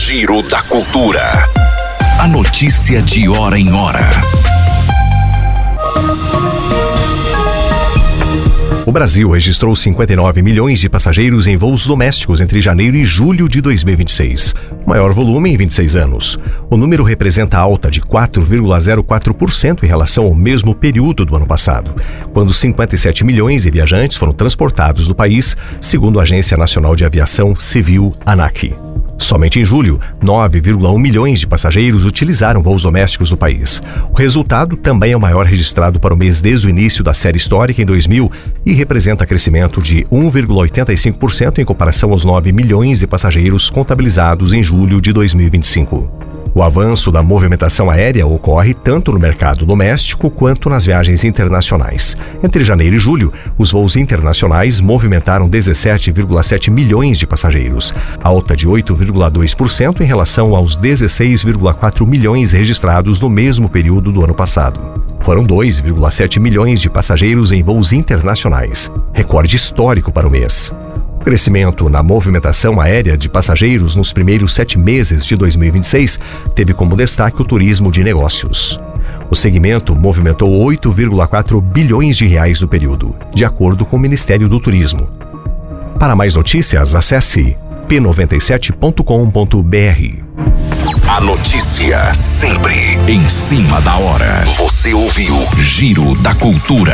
Giro da Cultura. A notícia de hora em hora. O Brasil registrou 59 milhões de passageiros em voos domésticos entre janeiro e julho de 2026, o maior volume em 26 anos. O número representa alta de 4,04% em relação ao mesmo período do ano passado, quando 57 milhões de viajantes foram transportados do país, segundo a Agência Nacional de Aviação Civil, ANAC. Somente em julho, 9,1 milhões de passageiros utilizaram voos domésticos do país. O resultado também é o maior registrado para o mês desde o início da série histórica em 2000 e representa crescimento de 1,85% em comparação aos 9 milhões de passageiros contabilizados em julho de 2025. O avanço da movimentação aérea ocorre tanto no mercado doméstico quanto nas viagens internacionais. Entre janeiro e julho, os voos internacionais movimentaram 17,7 milhões de passageiros, alta de 8,2% em relação aos 16,4 milhões registrados no mesmo período do ano passado. Foram 2,7 milhões de passageiros em voos internacionais, recorde histórico para o mês. O crescimento na movimentação aérea de passageiros nos primeiros 7 meses de 2026 teve como destaque o turismo de negócios. O segmento movimentou 8,4 bilhões de reais no período, de acordo com o Ministério do Turismo. Para mais notícias, acesse p97.com.br. A notícia sempre em cima da hora. Você ouviu Giro da Cultura.